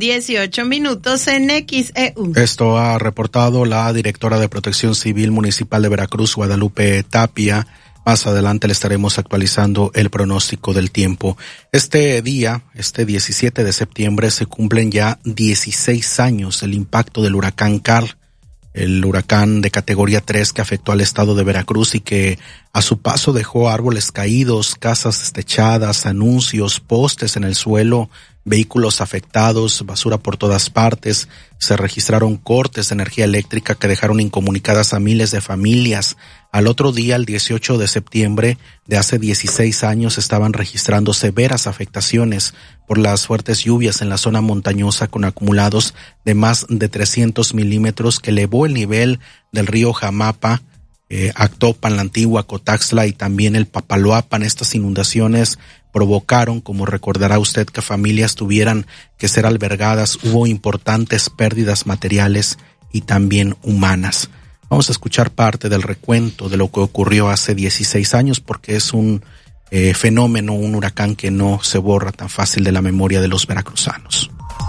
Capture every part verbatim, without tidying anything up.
dieciocho minutos en X E U. Esto ha reportado la directora de Protección Civil Municipal de Veracruz, Guadalupe Tapia. Más adelante le estaremos actualizando el pronóstico del tiempo. Este día, este diecisiete de septiembre, se cumplen ya dieciséis años del impacto del huracán Carl, el huracán de categoría tres que afectó al estado de Veracruz y que a su paso dejó árboles caídos, casas destechadas, anuncios, postes en el suelo, vehículos afectados, basura por todas partes. Se registraron cortes de energía eléctrica que dejaron incomunicadas a miles de familias. Al otro día, el dieciocho de septiembre de hace dieciséis años, estaban registrando severas afectaciones por las fuertes lluvias en la zona montañosa con acumulados de más de trescientos milímetros que elevó el nivel del río Jamapa, eh, Actopan, la Antigua, Cotaxtla y también el Papaloapan. Estas inundaciones provocaron, como recordará usted, que familias tuvieran que ser albergadas. Hubo importantes pérdidas materiales y también humanas. Vamos a escuchar parte del recuento de lo que ocurrió hace dieciséis años, porque es un eh, fenómeno, un huracán que no se borra tan fácil de la memoria de los veracruzanos.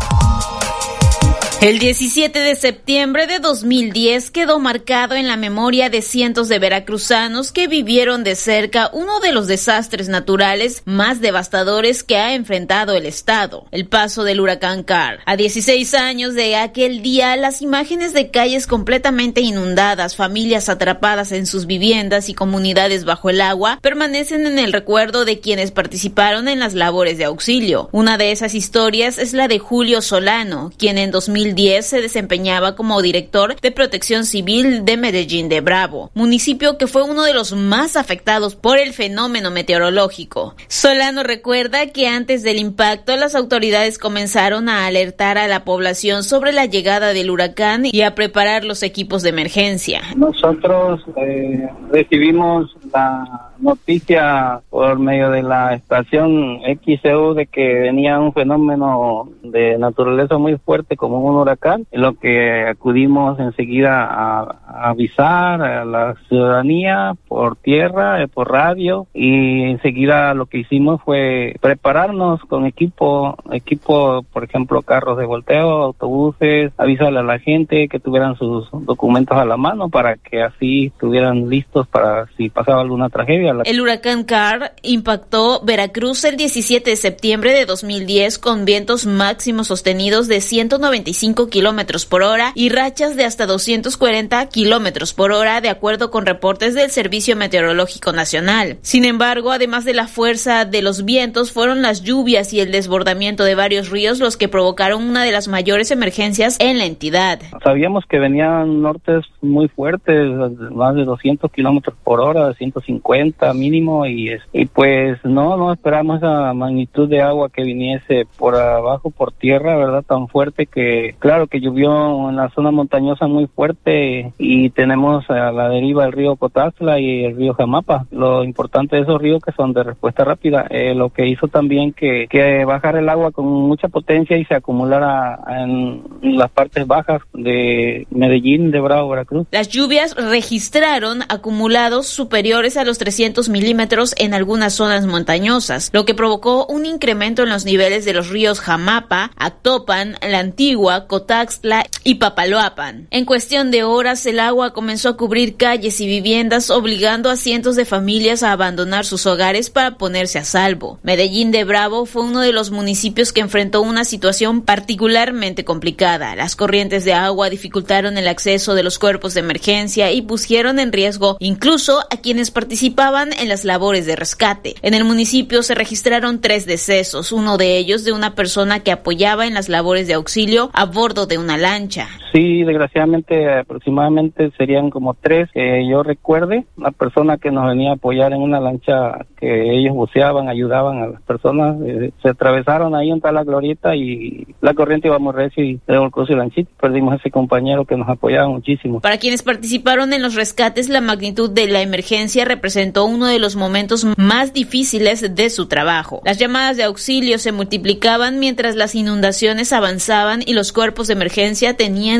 El diecisiete de septiembre de dos mil diez quedó marcado en la memoria de cientos de veracruzanos que vivieron de cerca uno de los desastres naturales más devastadores que ha enfrentado el estado, el paso del huracán Carl. A dieciséis años de aquel día, las imágenes de calles completamente inundadas, familias atrapadas en sus viviendas y comunidades bajo el agua permanecen en el recuerdo de quienes participaron en las labores de auxilio. Una de esas historias es la de Julio Solano, quien en dos mil diez se desempeñaba como director de Protección Civil de Medellín de Bravo, municipio que fue uno de los más afectados por el fenómeno meteorológico. Solano recuerda que antes del impacto las autoridades comenzaron a alertar a la población sobre la llegada del huracán y a preparar los equipos de emergencia. Nosotros eh, recibimos la noticia por medio de la estación X E U de que venía un fenómeno de naturaleza muy fuerte como un huracán, en lo que acudimos enseguida a, a avisar a la ciudadanía por tierra, eh, por radio, y enseguida lo que hicimos fue prepararnos con equipo, equipo, por ejemplo, carros de volteo, autobuses, avisarle a la gente que tuvieran sus documentos a la mano para que así estuvieran listos para si pasaba alguna tragedia. El huracán Carl impactó Veracruz el diecisiete de septiembre de dos mil diez con vientos máximos sostenidos de ciento noventa y cinco kilómetros por hora y rachas de hasta doscientos cuarenta kilómetros por hora, de acuerdo con reportes del Servicio Meteorológico Nacional. Sin embargo, además de la fuerza de los vientos, fueron las lluvias y el desbordamiento de varios ríos los que provocaron una de las mayores emergencias en la entidad. Sabíamos que venían nortes muy fuertes, más de doscientos kilómetros por hora, ciento cincuenta mínimo, y, y pues no, no esperamos esa magnitud de agua que viniese por abajo, por tierra, ¿verdad? Tan fuerte que, claro que llovió en la zona montañosa muy fuerte y tenemos a la deriva el río Cotaxtla y el río Jamapa. Lo importante de esos ríos que son de respuesta rápida, eh, lo que hizo también que, que bajara el agua con mucha potencia y se acumulara en las partes bajas de Medellín, de Bravo, Veracruz. Las lluvias registraron acumulados superiores a los trescientos milímetros en algunas zonas montañosas, lo que provocó un incremento en los niveles de los ríos Jamapa, Actopan, La Antigua, Cotaxtla y Papaloapan. En cuestión de horas, el agua comenzó a cubrir calles y viviendas, obligando a cientos de familias a abandonar sus hogares para ponerse a salvo. Medellín de Bravo fue uno de los municipios que enfrentó una situación particularmente complicada. Las corrientes de agua dificultaron el acceso de los cuerpos de emergencia y pusieron en riesgo incluso a quienes participaban en las labores de rescate. En el municipio se registraron tres decesos, uno de ellos de una persona que apoyaba en las labores de auxilio a bordo de una lancha. Sí, desgraciadamente aproximadamente serían como tres que yo recuerde. La persona que nos venía a apoyar en una lancha que ellos buceaban, ayudaban a las personas, eh, se atravesaron ahí en tal la glorieta y la corriente iba muy recio y se volcó su lanchita. Perdimos a ese compañero que nos apoyaba muchísimo. Para quienes participaron en los rescates, la magnitud de la emergencia representó uno de los momentos más difíciles de su trabajo. Las llamadas de auxilio se multiplicaban mientras las inundaciones avanzaban y los cuerpos de emergencia tenían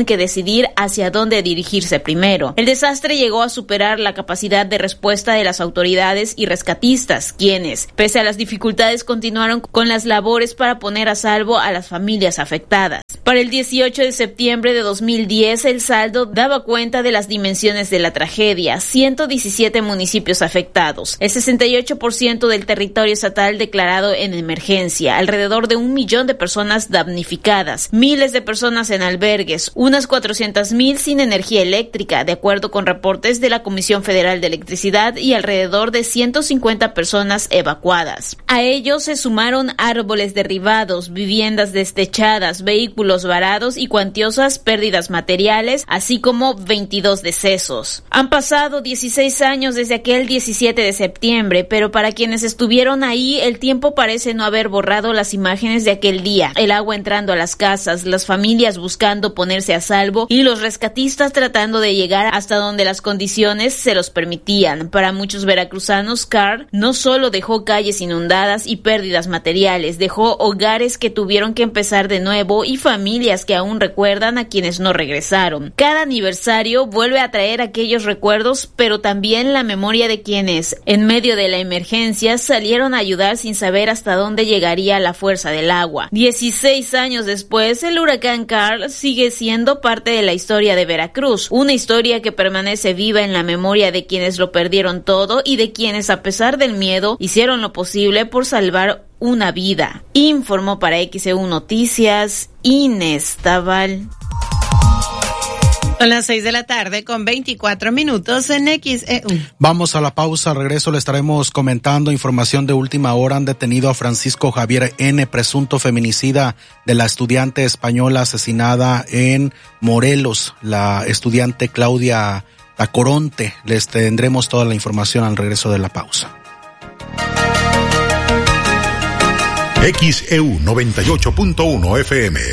tenían que decidir hacia dónde dirigirse primero. El desastre llegó a superar la capacidad de respuesta de las autoridades y rescatistas, quienes, pese a las dificultades, continuaron con las labores para poner a salvo a las familias afectadas. Para el dieciocho de septiembre de dos mil diez, el saldo daba cuenta de las dimensiones de la tragedia: ciento diecisiete municipios afectados, el sesenta y ocho por ciento del territorio estatal declarado en emergencia, alrededor de un millón de personas damnificadas, miles de personas en albergues, unas cuatrocientas mil sin energía eléctrica, de acuerdo con reportes de la Comisión Federal de Electricidad, y alrededor de ciento cincuenta personas evacuadas. A ellos se sumaron árboles derribados, viviendas destechadas, vehículos varados y cuantiosas pérdidas materiales, así como veintidós decesos. Han pasado dieciséis años desde aquel diecisiete de septiembre, pero para quienes estuvieron ahí, el tiempo parece no haber borrado las imágenes de aquel día: el agua entrando a las casas, las familias buscando ponerse a salvo y los rescatistas tratando de llegar hasta donde las condiciones se los permitían. Para muchos veracruzanos, Carl no solo dejó calles inundadas y pérdidas materiales, dejó hogares que tuvieron que empezar de nuevo y familias que aún recuerdan a quienes no regresaron. Cada aniversario vuelve a traer aquellos recuerdos, pero también la memoria de quienes, en medio de la emergencia, salieron a ayudar sin saber hasta dónde llegaría la fuerza del agua. dieciséis años después, el huracán Carl sigue siendo parte de la historia de Veracruz, una historia que permanece viva en la memoria de quienes lo perdieron todo y de quienes, a pesar del miedo, hicieron lo posible por salvar una vida. Informó para X E U Noticias Inés Tabal. Son las seis de la tarde con veinticuatro minutos en X E U. Vamos a la pausa, al regreso le estaremos comentando información de última hora. Han detenido a Francisco Javier N., presunto feminicida de la estudiante española asesinada en Morelos, la estudiante Claudia Tacoronte. Les tendremos toda la información al regreso de la pausa. X E U noventa y ocho punto uno F M.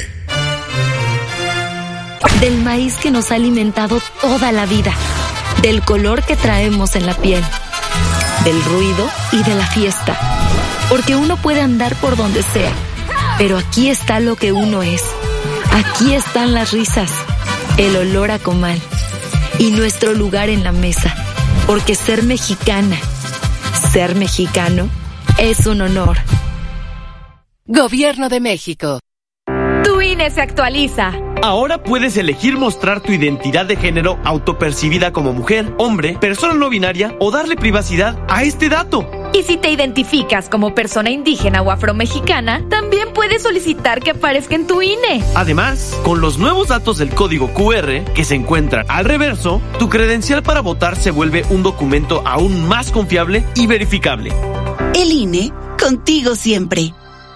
Del maíz que nos ha alimentado toda la vida, del color que traemos en la piel, del ruido y de la fiesta. Porque uno puede andar por donde sea, pero aquí está lo que uno es. Aquí están las risas, el olor a comal y nuestro lugar en la mesa. Porque ser mexicana, ser mexicano, es un honor. Gobierno de México. Tu I N E se actualiza. Ahora puedes elegir mostrar tu identidad de género autopercibida como mujer, hombre, persona no binaria o darle privacidad a este dato. Y si te identificas como persona indígena o afromexicana, también puedes solicitar que aparezca en tu I N E. Además, con los nuevos datos del código Q R que se encuentran al reverso, tu credencial para votar se vuelve un documento aún más confiable y verificable. El I N E, contigo siempre.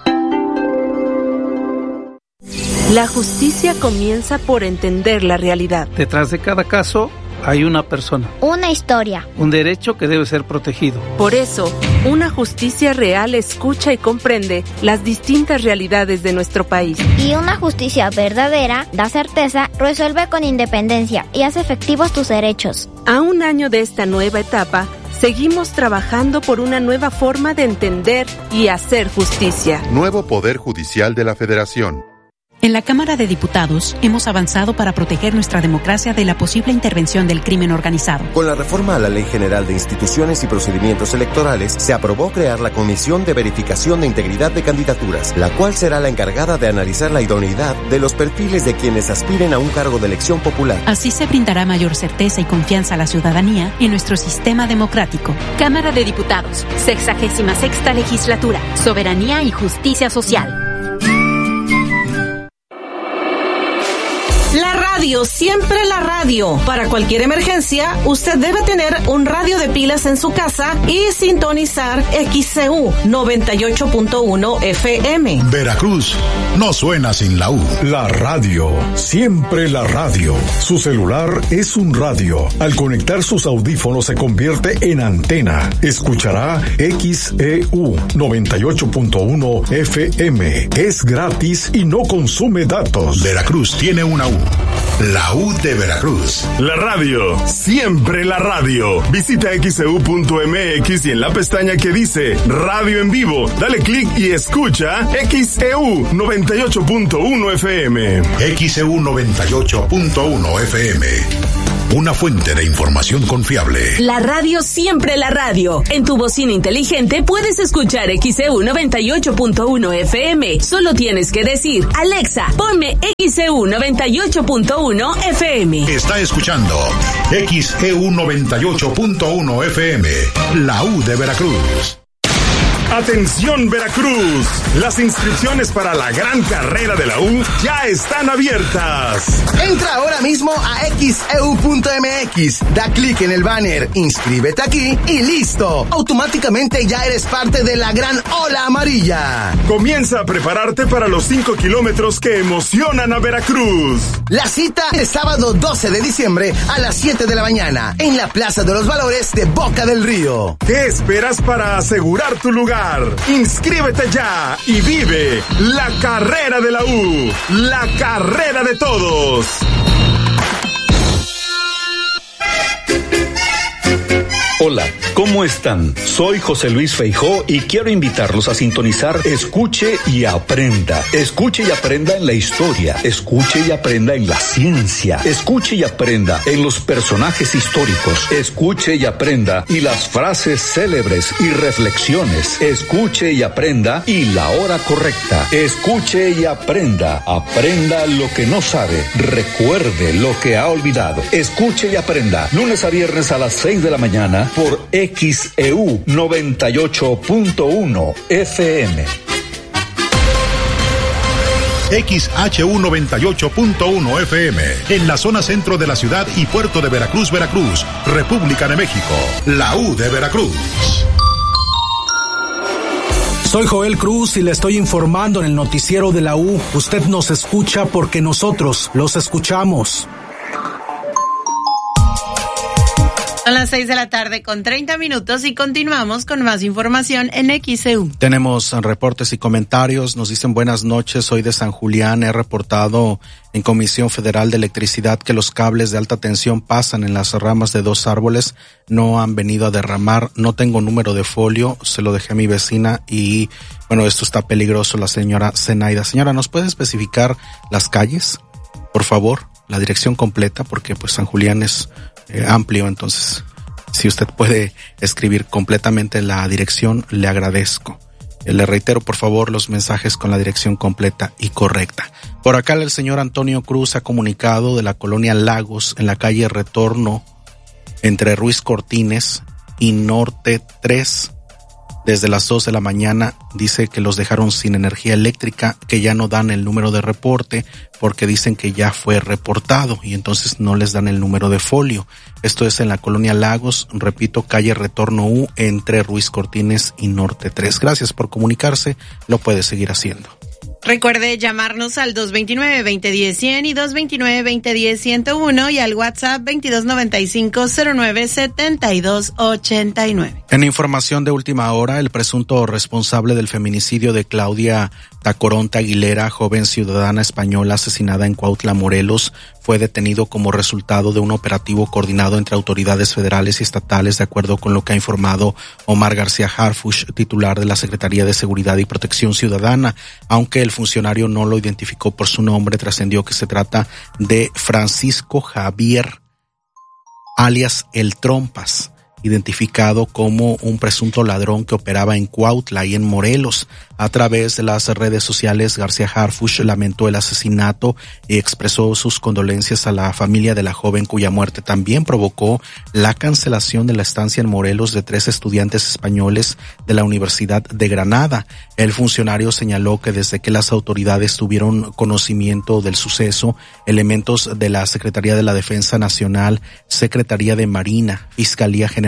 La justicia comienza por entender la realidad. Detrás de cada caso hay una persona. Una historia. Un derecho que debe ser protegido. Por eso, una justicia real escucha y comprende las distintas realidades de nuestro país. Y una justicia verdadera da certeza, resuelve con independencia y hace efectivos tus derechos. A un año de esta nueva etapa, seguimos trabajando por una nueva forma de entender y hacer justicia. Nuevo Poder Judicial de la Federación. En la Cámara de Diputados hemos avanzado para proteger nuestra democracia de la posible intervención del crimen organizado. Con la reforma a la Ley General de Instituciones y Procedimientos Electorales, se aprobó crear la Comisión de Verificación de Integridad de Candidaturas, la cual será la encargada de analizar la idoneidad de los perfiles de quienes aspiren a un cargo de elección popular. Así se brindará mayor certeza y confianza a la ciudadanía en nuestro sistema democrático. Cámara de Diputados, sexagésima sexta legislatura, soberanía y justicia social. La radio, siempre la radio. Para cualquier emergencia, usted debe tener un radio de pilas en su casa y sintonizar X E U noventa y ocho punto uno F M. Veracruz no suena sin la U. La radio, siempre la radio. Su celular es un radio. Al conectar sus audífonos se convierte en antena. Escuchará X E U noventa y ocho punto uno F M. Es gratis y no consume datos. Veracruz tiene una U. La U de Veracruz. La radio, siempre la radio. Visita X E U punto M X y en la pestaña que dice Radio en Vivo, dale clic y escucha X E U noventa y ocho punto uno F M. X E U noventa y ocho punto uno F M. Una fuente de información confiable. La radio, siempre la radio. En tu bocina inteligente puedes escuchar X E U noventa y ocho punto uno F M. Solo tienes que decir, Alexa, ponme X E U noventa y ocho punto uno F M. Está escuchando X E U noventa y ocho punto uno F M. La U de Veracruz. Atención Veracruz, las inscripciones para la gran carrera de la U ya están abiertas. Entra ahora mismo a X E U punto M X, da clic en el banner, inscríbete aquí y listo. Automáticamente ya eres parte de la gran ola amarilla. Comienza a prepararte para los cinco kilómetros que emocionan a Veracruz. La cita es sábado doce de diciembre a las siete de la mañana en la Plaza de los Valores de Boca del Río. ¿Qué esperas para asegurar tu lugar? Inscríbete ya y vive la carrera de la U, la carrera de todos. Hola, ¿cómo están? Soy José Luis Feijó y quiero invitarlos a sintonizar Escuche y Aprenda. Escuche y aprenda en la historia, escuche y aprenda en la ciencia, escuche y aprenda en los personajes históricos, escuche y aprenda y las frases célebres y reflexiones, escuche y aprenda y la hora correcta, escuche y aprenda, aprenda lo que no sabe, recuerde lo que ha olvidado, escuche y aprenda, lunes a viernes a las seis de la mañana por X E U noventa y ocho punto uno F M. X H U noventa y ocho punto uno F M, en la zona centro de la ciudad y puerto de Veracruz, Veracruz, República de México. La U de Veracruz. Soy Joel Cruz y le estoy informando en el noticiero de la U. Usted nos escucha porque nosotros los escuchamos. Son las seis de la tarde con treinta minutos y continuamos con más información en X E U. Tenemos reportes y comentarios. Nos dicen buenas noches, soy de San Julián. He reportado en Comisión Federal de Electricidad que los cables de alta tensión pasan en las ramas de dos árboles. No han venido a derramar. No tengo número de folio. Se lo dejé a mi vecina y bueno, esto está peligroso. La señora Zenaida. Señora, ¿nos puede especificar las calles? Por favor, la dirección completa porque pues San Julián es Eh, amplio, entonces si usted puede escribir completamente la dirección, le agradezco. Eh, le reitero por favor los mensajes con la dirección completa y correcta. Por acá el señor Antonio Cruz ha comunicado de la colonia Lagos en la calle Retorno entre Ruiz Cortines y Norte tres. Desde las dos de la mañana dice que los dejaron sin energía eléctrica, que ya no dan el número de reporte porque dicen que ya fue reportado y entonces no les dan el número de folio. Esto es en la colonia Lagos, repito, calle Retorno U entre Ruiz Cortines y Norte tres. Gracias por comunicarse, lo puede seguir haciendo. Recuerde llamarnos al dos veintinueve, veinte diez, cien y dos veintinueve, veinte diez, ciento uno y al WhatsApp veintidós noventa y cinco, cero nueve, setenta y dos ochenta y nueve. En información de última hora, el presunto responsable del feminicidio de Claudia Tacoronte Aguilera, joven ciudadana española asesinada en Cuautla, Morelos, fue detenido como resultado de un operativo coordinado entre autoridades federales y estatales, de acuerdo con lo que ha informado Omar García Harfuch, titular de la Secretaría de Seguridad y Protección Ciudadana. Aunque el funcionario no lo identificó por su nombre, trascendió que se trata de Francisco Javier, alias El Trompas, identificado como un presunto ladrón que operaba en Cuautla y en Morelos. A través de las redes sociales, García Harfuch lamentó el asesinato y expresó sus condolencias a la familia de la joven, cuya muerte también provocó la cancelación de la estancia en Morelos de tres estudiantes españoles de la Universidad de Granada. El funcionario señaló que desde que las autoridades tuvieron conocimiento del suceso, elementos de la Secretaría de la Defensa Nacional, Secretaría de Marina, Fiscalía General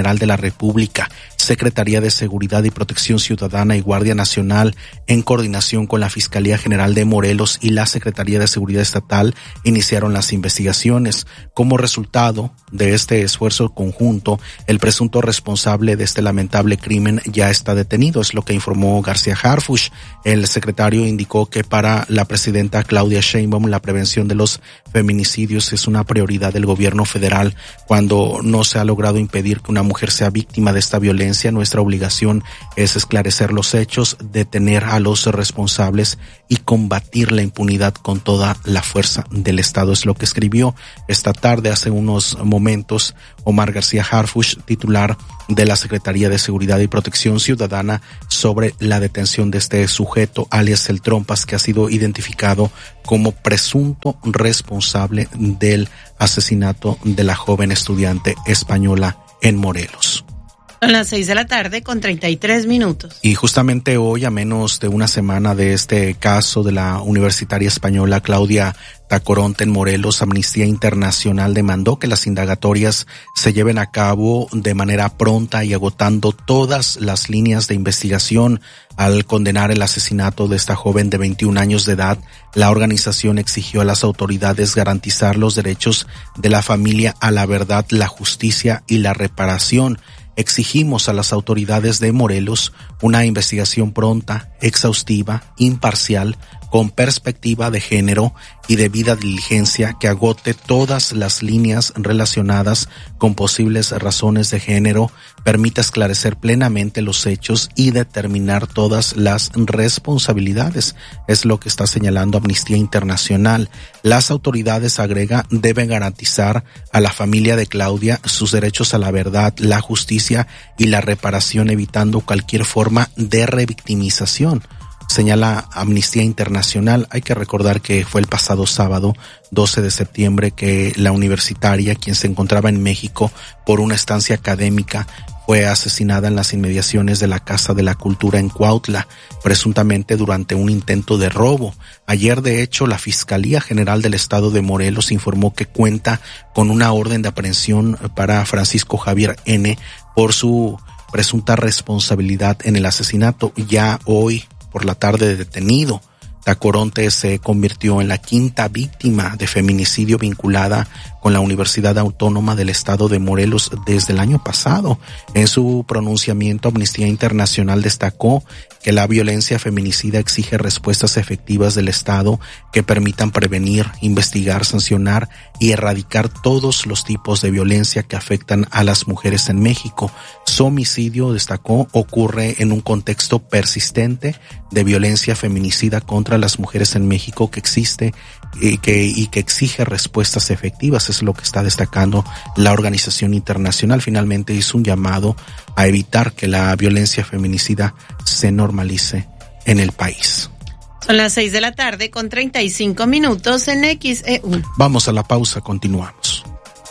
General de la República, Secretaría de Seguridad y Protección Ciudadana y Guardia Nacional, en coordinación con la Fiscalía General de Morelos y la Secretaría de Seguridad Estatal, iniciaron las investigaciones. Como resultado de este esfuerzo conjunto, el presunto responsable de este lamentable crimen ya está detenido, es lo que informó García Harfuch. El secretario indicó que para la presidenta Claudia Sheinbaum la prevención de los feminicidios es una prioridad del gobierno federal. Cuando no se ha logrado impedir que una mujer sea víctima de esta violencia, nuestra obligación es esclarecer los hechos, detener a los responsables y combatir la impunidad con toda la fuerza del Estado, es lo que escribió esta tarde, hace unos momentos, Omar García Harfuch, titular de la Secretaría de Seguridad y Protección Ciudadana, sobre la detención de este sujeto, alias El Trompas, que ha sido identificado como presunto responsable del asesinato de la joven estudiante española en Morelos. Son las seis de la tarde con treinta y tres minutos. Y justamente hoy, a menos de una semana de este caso de la universitaria española Claudia Tacoronte en Morelos, Amnistía Internacional demandó que las indagatorias se lleven a cabo de manera pronta y agotando todas las líneas de investigación. Al condenar el asesinato de esta joven de veintiún años de edad, la organización exigió a las autoridades garantizar los derechos de la familia a la verdad, la justicia y la reparación. Exigimos a las autoridades de Morelos una investigación pronta, exhaustiva, imparcial, con perspectiva de género y debida diligencia que agote todas las líneas relacionadas con posibles razones de género, permita esclarecer plenamente los hechos y determinar todas las responsabilidades. Es lo que está señalando Amnistía Internacional. Las autoridades, agrega, deben garantizar a la familia de Claudia sus derechos a la verdad, la justicia y la reparación, evitando cualquier forma de revictimización. Señala Amnistía Internacional. Hay que recordar que fue el pasado sábado, doce de septiembre, que la universitaria, quien se encontraba en México por una estancia académica, fue asesinada en las inmediaciones de la Casa de la Cultura en Cuautla, presuntamente durante un intento de robo. Ayer, de hecho, la Fiscalía General del Estado de Morelos informó que cuenta con una orden de aprehensión para Francisco Javier N. por su presunta responsabilidad en el asesinato. Ya hoy por la tarde detenido. Tacoronte se convirtió en la quinta víctima de feminicidio vinculada con la Universidad Autónoma del Estado de Morelos desde el año pasado. En su pronunciamiento, Amnistía Internacional destacó que la violencia feminicida exige respuestas efectivas del Estado que permitan prevenir, investigar, sancionar y erradicar todos los tipos de violencia que afectan a las mujeres en México. Su homicidio, destacó, ocurre en un contexto persistente de violencia feminicida contra las mujeres en México que existe y que, y que exige respuestas efectivas. Es lo que está destacando la organización internacional. Finalmente hizo un llamado a evitar que la violencia feminicida se normalice en el país. Son las seis de la tarde con treinta y cinco minutos en X E U. Vamos a la pausa, continuamos.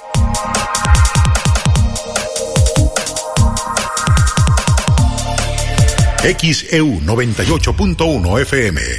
X E U noventa y ocho punto uno F M.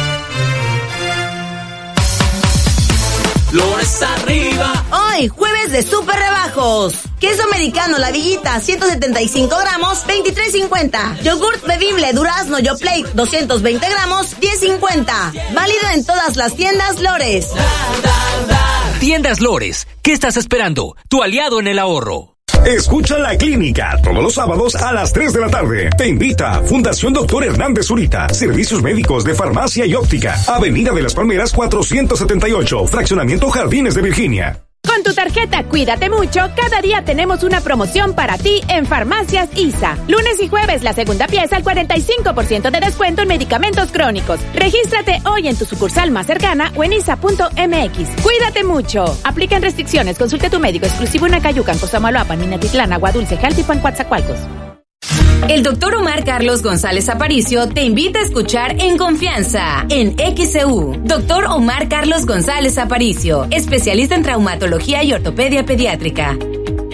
Flores arriba. Hoy, jueves de super rebajos. Queso americano, la villita, ciento setenta y cinco gramos, veintitrés cincuenta. Yogurt bebible, durazno, Yoplait, doscientos veinte gramos, diez cincuenta. Válido en todas las tiendas Lores. Tiendas Lores, ¿qué estás esperando? Tu aliado en el ahorro. Escucha La Clínica todos los sábados a las tres de la tarde. Te invita Fundación Doctor Hernández Zurita. Servicios médicos de farmacia y óptica. Avenida de las Palmeras cuatrocientos setenta y ocho. Fraccionamiento Jardines de Virginia. Con tu tarjeta Cuídate Mucho, cada día tenemos una promoción para ti en Farmacias I S A. Lunes y jueves, la segunda pieza al cuarenta y cinco por ciento de descuento en medicamentos crónicos. Regístrate hoy en tu sucursal más cercana o en isa punto m x. Cuídate Mucho. Aplican restricciones. Consulte tu médico exclusivo en Acayucan, Cosamaloapan, Minatitlán, Aguadulce, Jaltipan, Coatzacoalcos. El doctor Omar Carlos González Aparicio te invita a escuchar En Confianza, en X E U. Doctor Omar Carlos González Aparicio, especialista en traumatología y ortopedia pediátrica.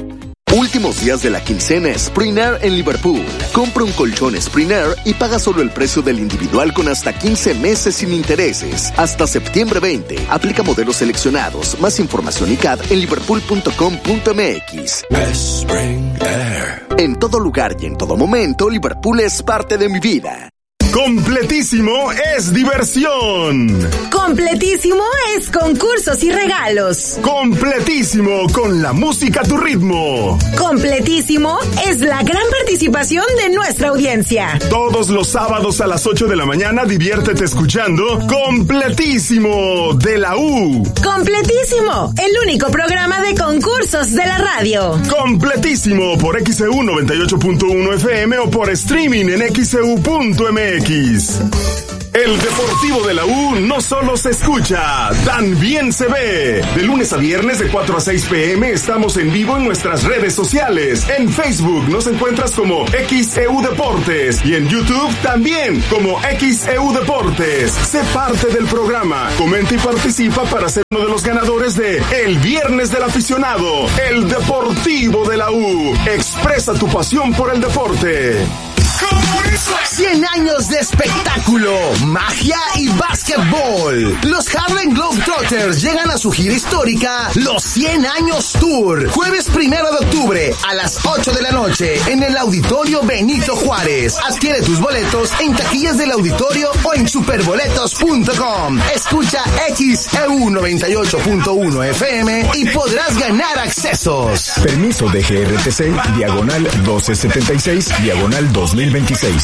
Últimos días de la quincena Sprinair en Liverpool. Compra un colchón Sprinair y paga solo el precio del individual con hasta quince meses sin intereses. Hasta septiembre veinte. Aplica modelos seleccionados. Más información y C A D en liverpool punto com punto m x. Sprinair. En todo lugar y en todo momento, Liverpool es parte de mi vida. Completísimo es diversión. Completísimo es concursos y regalos. Completísimo con la música a tu ritmo. Completísimo es la gran participación de nuestra audiencia. Todos los sábados a las ocho de la mañana diviértete escuchando Completísimo de la U. Completísimo, el único programa de concursos de la radio. Completísimo por X E U noventa y ocho punto uno F M o por streaming en x e u punto m x. El Deportivo de la U no solo se escucha, también se ve. De lunes a viernes de cuatro a seis pm estamos en vivo en nuestras redes sociales. En Facebook nos encuentras como X E U Deportes y en YouTube también como X E U Deportes. Sé parte del programa, comenta y participa para ser uno de los ganadores de El Viernes del Aficionado, el Deportivo de la U. Expresa tu pasión por el deporte. cien años de espectáculo, magia y básquetbol. Los Harlem Globetrotters llegan a su gira histórica Los cien años Tour. Jueves primero de octubre a las ocho de la noche en el Auditorio Benito Juárez. Adquiere tus boletos en taquillas del auditorio o en superboletos punto com. Escucha X E U noventa y ocho punto uno F M y podrás ganar accesos. Permiso de G R T C, diagonal doce setenta y seis, diagonal dos mil veintiséis.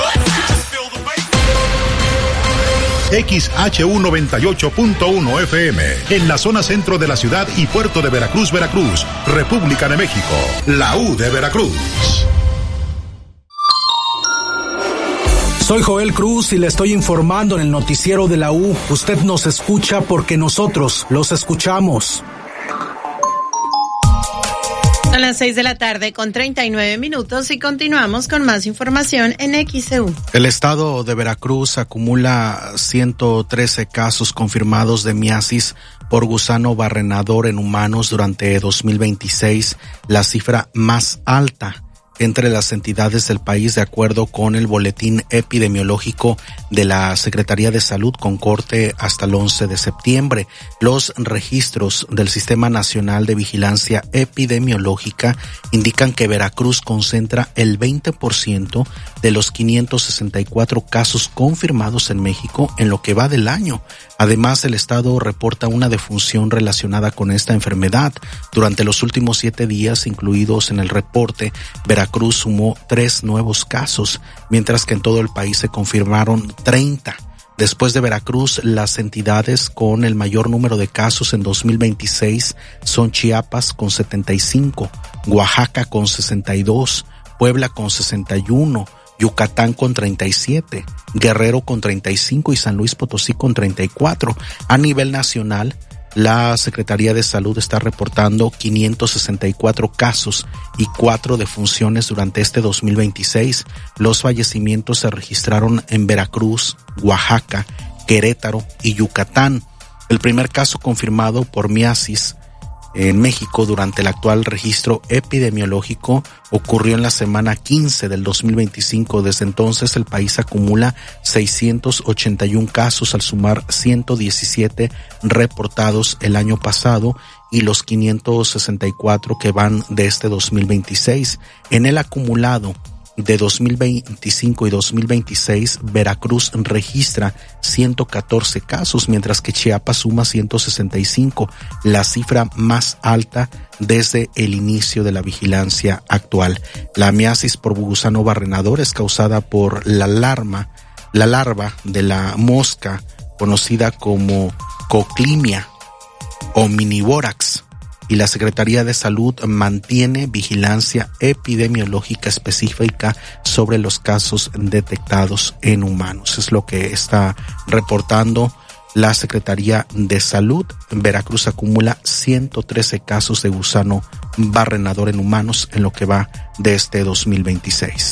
X H U noventa y ocho punto uno F M, en la zona centro de la ciudad y puerto de Veracruz, Veracruz, República de México, la U de Veracruz. Soy Joel Cruz y le estoy informando en el noticiero de la U. Usted nos escucha porque nosotros los escuchamos. Son las seis de la tarde con treinta y nueve minutos y continuamos con más información en X E U. El estado de Veracruz acumula ciento trece casos confirmados de miasis por gusano barrenador en humanos durante dos mil veintiséis, la cifra más alta entre las entidades del país de acuerdo con el boletín epidemiológico de la Secretaría de Salud con corte hasta el once de septiembre. Los registros del Sistema Nacional de Vigilancia Epidemiológica indican que Veracruz concentra el veinte por ciento de los quinientos sesenta y cuatro casos confirmados en México en lo que va del año. Además, el estado reporta una defunción relacionada con esta enfermedad. Durante los últimos siete días incluidos en el reporte, Veracruz sumó tres nuevos casos, mientras que en todo el país se confirmaron treinta. Después de Veracruz, las entidades con el mayor número de casos en dos mil veintiséis son Chiapas con setenta y cinco, Oaxaca con sesenta y dos, Puebla con sesenta y uno, Yucatán con treinta y siete, Guerrero con treinta y cinco y San Luis Potosí con treinta y cuatro. A nivel nacional, la Secretaría de Salud está reportando quinientos sesenta y cuatro casos y cuatro defunciones durante este dos mil veintiséis. Los fallecimientos se registraron en Veracruz, Oaxaca, Querétaro y Yucatán. El primer caso confirmado por miasis en México durante el actual registro epidemiológico ocurrió en la semana quince del dos mil veinticinco. Desde entonces el país acumula seiscientos ochenta y uno casos al sumar ciento diecisiete reportados el año pasado y los quinientos sesenta y cuatro que van de este dos mil veintiséis. En el acumulado de dos mil veinticinco y dos mil veintiséis, Veracruz registra ciento catorce casos, mientras que Chiapas suma ciento sesenta y cinco, la cifra más alta desde el inicio de la vigilancia actual. La miasis por gusano barrenador es causada por la larva, la larva de la mosca conocida como Coclimia omnivórax, y la Secretaría de Salud mantiene vigilancia epidemiológica específica sobre los casos detectados en humanos. Es lo que está reportando la Secretaría de Salud. Veracruz acumula ciento trece casos de gusano barrenador en humanos en lo que va de este dos mil veintiséis.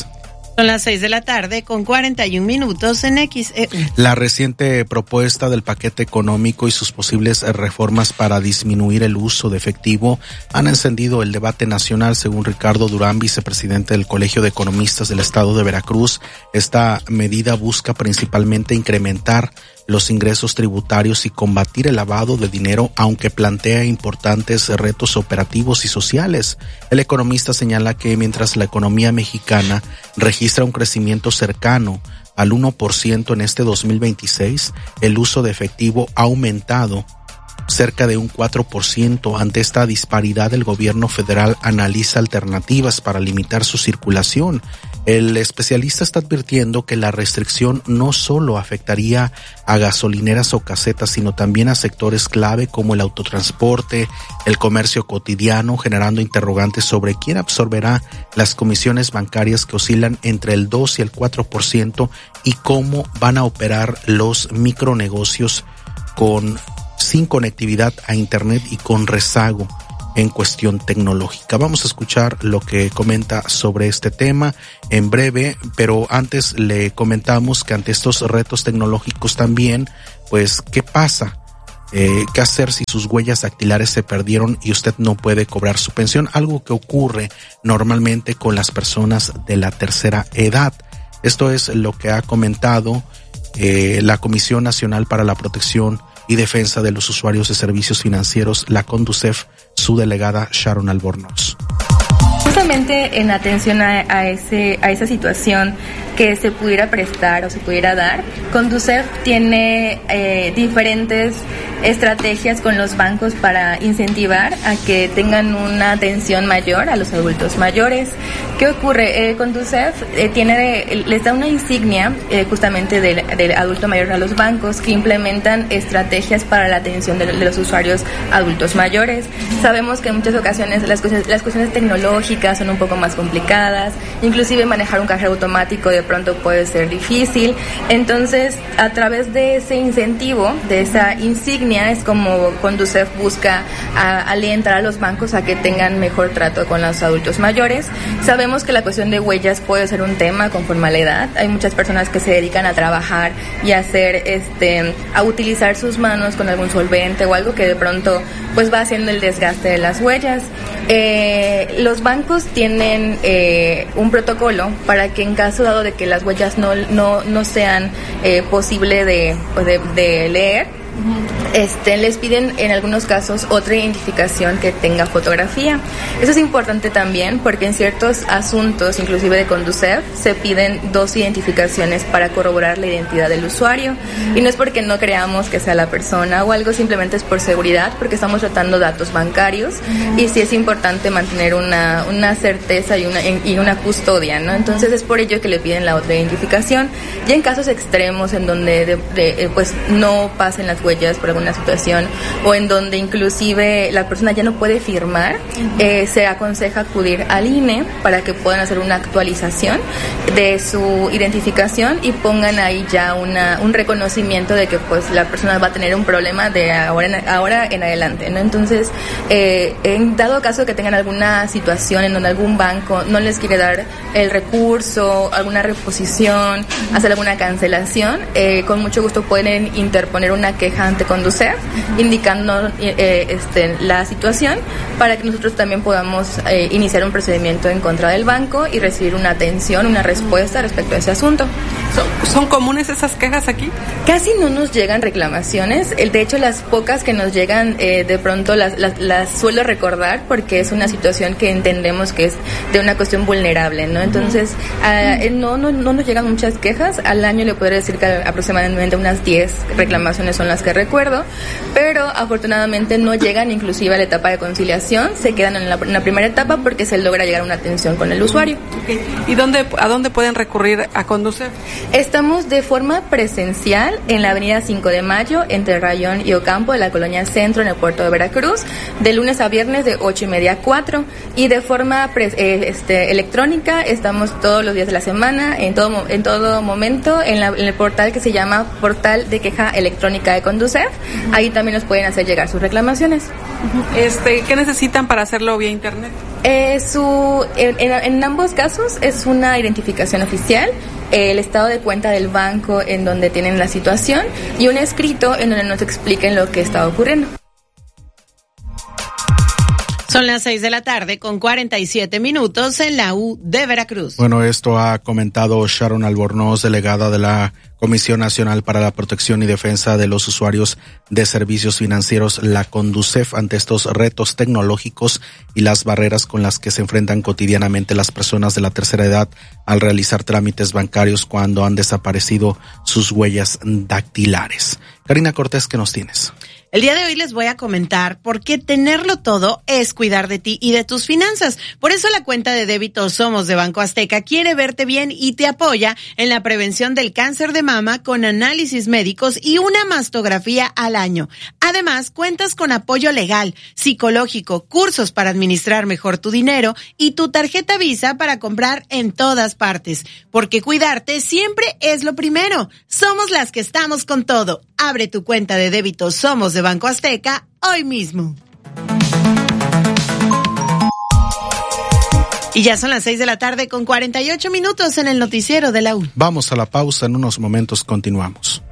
Son las seis de la tarde con cuarenta y un minutos en X E U. La reciente propuesta del paquete económico y sus posibles reformas para disminuir el uso de efectivo han encendido el debate nacional, según Ricardo Durán, vicepresidente del Colegio de Economistas del Estado de Veracruz. Esta medida busca principalmente incrementar los ingresos tributarios y combatir el lavado de dinero, aunque plantea importantes retos operativos y sociales. El economista señala que mientras la economía mexicana registra un crecimiento cercano al uno por ciento en este dos mil veintiséis, el uso de efectivo ha aumentado cerca de un cuatro por ciento. Ante esta disparidad, el gobierno federal analiza alternativas para limitar su circulación. El especialista está advirtiendo que la restricción no solo afectaría a gasolineras o casetas, sino también a sectores clave como el autotransporte, el comercio cotidiano, generando interrogantes sobre quién absorberá las comisiones bancarias que oscilan entre el dos y el cuatro por ciento y cómo van a operar los micronegocios con sin conectividad a internet y con rezago en cuestión tecnológica. Vamos a escuchar lo que comenta sobre este tema en breve, pero antes le comentamos que ante estos retos tecnológicos también, pues, ¿qué pasa? Eh, ¿Qué hacer si sus huellas dactilares se perdieron y usted no puede cobrar su pensión? Algo que ocurre normalmente con las personas de la tercera edad. Esto es lo que ha comentado eh, la Comisión Nacional para la Protección y Defensa de los Usuarios de Servicios Financieros, la CONDUCEF, su delegada Sharon Albornoz. Justamente en atención a, a, ese, a esa situación que se pudiera prestar o se pudiera dar, CONDUCEF tiene eh, diferentes estrategias con los bancos para incentivar a que tengan una atención mayor a los adultos mayores. ¿Qué ocurre? Eh, CONDUCEF eh, tiene, les da una insignia eh, justamente del, del adulto mayor a los bancos que implementan estrategias para la atención de, de los usuarios adultos mayores. Sabemos que en muchas ocasiones las cuestiones, las cuestiones tecnológicas son un poco más complicadas, inclusive manejar un cajero automático de pronto puede ser difícil. Entonces, a través de ese incentivo, de esa insignia, es como CONDUCEF busca a, alentar a los bancos a que tengan mejor trato con los adultos mayores. Sabemos que la cuestión de huellas puede ser un tema conforme a la edad. Hay muchas personas que se dedican a trabajar y a hacer, este, a utilizar sus manos con algún solvente o algo que de pronto pues va haciendo el desgaste de las huellas. Eh, los bancos tienen eh, un protocolo para que en caso dado de que las huellas no no no sean eh, posible de, de, de leer, Este, les piden en algunos casos otra identificación que tenga fotografía. Eso es importante también porque en ciertos asuntos, inclusive de CONDUCEF, se piden dos identificaciones para corroborar la identidad del usuario. Y no es porque no creamos que sea la persona o algo, simplemente es por seguridad, porque estamos tratando datos bancarios y sí es importante mantener una, una certeza y una, y una custodia, ¿no? Entonces es por ello que le piden la otra identificación. Y en casos extremos en donde de, de, pues no pasen las huellas por alguna situación o en donde inclusive la persona ya no puede firmar, eh, se aconseja acudir al I N E para que puedan hacer una actualización de su identificación y pongan ahí ya una, un reconocimiento de que pues la persona va a tener un problema de ahora en, ahora en adelante, ¿no? Entonces, eh, en dado caso que tengan alguna situación en donde algún banco no les quiere dar el recurso, alguna reposición, hacer alguna cancelación, eh, con mucho gusto pueden interponer una queja ante CONDUCEF indicando eh, este, la situación para que nosotros también podamos eh, iniciar un procedimiento en contra del banco y recibir una atención, una respuesta respecto a ese asunto. ¿Son, son comunes esas quejas aquí? Casi no nos llegan reclamaciones. De hecho, las pocas que nos llegan eh, de pronto las, las, las suelo recordar porque es una situación que entendemos que es de una cuestión vulnerable, ¿no? Entonces, uh, no, no, no nos llegan muchas quejas. Al año le podría decir que aproximadamente unas diez reclamaciones son las que recuerdo, pero afortunadamente no llegan inclusive a la etapa de conciliación, se quedan en la, en la primera etapa porque se logra llegar a una atención con el usuario. Okay. ¿Y dónde, a dónde pueden recurrir a CONDUCEF? Estamos de forma presencial en la avenida cinco de mayo, entre Rayón y Ocampo, de la colonia Centro, en el puerto de Veracruz, de lunes a viernes de ocho y media a cuatro, y de forma pre, eh, este, electrónica estamos todos los días de la semana, en todo, en todo momento, en, la, en el portal que se llama Portal de Queja Electrónica de CONDUCEF. Conducef, ahí también nos pueden hacer llegar sus reclamaciones. Este, ¿qué necesitan para hacerlo vía internet? Eh, su, en, en, en ambos casos es una identificación oficial, el estado de cuenta del banco en donde tienen la situación y un escrito en donde nos expliquen lo que está ocurriendo. Son las seis de la tarde con cuarenta y siete minutos en la U de Veracruz. Bueno, esto ha comentado Sharon Albornoz, delegada de la Comisión Nacional para la Protección y Defensa de los Usuarios de Servicios Financieros, la CONDUCEF, ante estos retos tecnológicos y las barreras con las que se enfrentan cotidianamente las personas de la tercera edad al realizar trámites bancarios cuando han desaparecido sus huellas dactilares. Karina Cortés, ¿qué nos tienes? El día de hoy les voy a comentar por qué tenerlo todo es cuidar de ti y de tus finanzas. Por eso la cuenta de débito Somos de Banco Azteca quiere verte bien y te apoya en la prevención del cáncer de mama con análisis médicos y una mastografía al año. Además, cuentas con apoyo legal, psicológico, cursos para administrar mejor tu dinero y tu tarjeta Visa para comprar en todas partes. Porque cuidarte siempre es lo primero. Somos las que estamos con todo. Abre tu cuenta de débito Somos de Banco Azteca hoy mismo. Y ya son las seis de la tarde con cuarenta y ocho minutos en el noticiero de la U. Vamos a la pausa, en unos momentos continuamos.